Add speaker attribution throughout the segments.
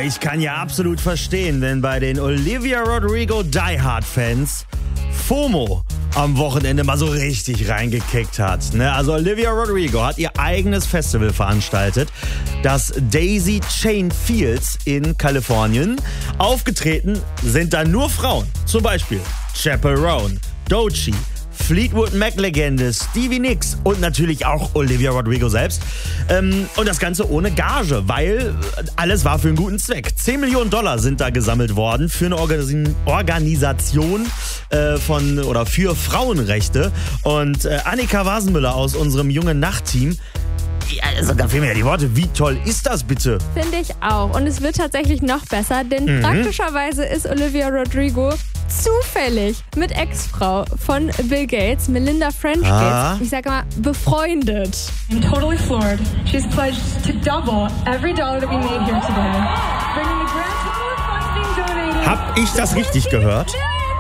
Speaker 1: ich kann ja absolut verstehen, wenn bei den Olivia Rodrigo Die Hard Fans FOMO am Wochenende mal so richtig reingekickt hat. Also Olivia Rodrigo hat ihr eigenes Festival veranstaltet, das Daisy Chain Fields in Kalifornien. Aufgetreten sind da nur Frauen, zum Beispiel Chappell Roan, Doechii, Fleetwood Mac-Legende Stevie Nicks und natürlich auch Olivia Rodrigo selbst. Und das Ganze ohne Gage, weil alles war für einen guten Zweck. $10 Millionen sind da gesammelt worden für eine Organisation für Frauenrechte. Und Annika Wasenmüller aus unserem Junge Nacht-Team, also da fehlen mir ja die Worte. Wie toll ist das bitte?
Speaker 2: Finde ich auch. Und es wird tatsächlich noch besser, denn praktischerweise ist Olivia Rodrigo zufällig mit Ex-Frau von Bill Gates, Melinda French Gates, ich sage mal, befreundet.
Speaker 3: I'm totally floored. She's pledged to double every dollar that we made here today, bringing the grand total of funds being donated.
Speaker 1: Hab ich das richtig gehört?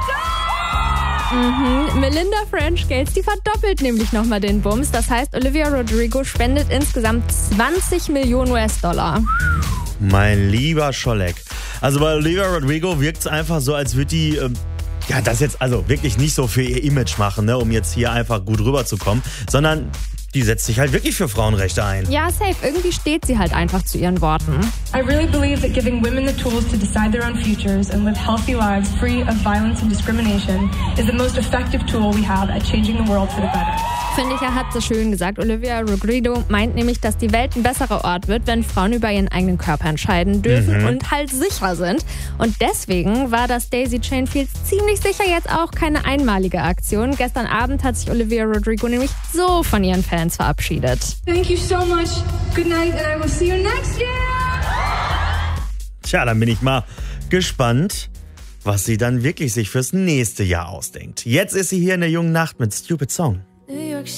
Speaker 2: Melinda French Gates, die verdoppelt nämlich nochmal den Bums. Das heißt, Olivia Rodrigo spendet insgesamt $20 Millionen.
Speaker 1: Mein lieber Scholleck. Also bei Olivia Rodrigo wirkt es einfach so, als würde die das jetzt also wirklich nicht so für ihr Image machen, um jetzt hier einfach gut rüberzukommen, sondern die setzt sich halt wirklich für Frauenrechte ein.
Speaker 2: Ja, safe. Irgendwie steht sie halt einfach zu ihren Worten.
Speaker 3: I really believe that giving women the tools to decide their own futures and live healthy lives free of violence and discrimination is the most effective tool we have at changing the world for the better.
Speaker 2: Finde ich, er hat so schön gesagt. Olivia Rodrigo meint nämlich, dass die Welt ein besserer Ort wird, wenn Frauen über ihren eigenen Körper entscheiden dürfen und halt sicher sind. Und deswegen war das Daisy Chain Fields ziemlich sicher jetzt auch keine einmalige Aktion. Gestern Abend hat sich Olivia Rodrigo nämlich so von ihren Fans verabschiedet.
Speaker 3: Thank you so much. Good night and I will see you next year.
Speaker 1: Tja, dann bin ich mal gespannt, was sie dann wirklich sich fürs nächste Jahr ausdenkt. Jetzt ist sie hier in der Jungen Nacht mit Stupid Song.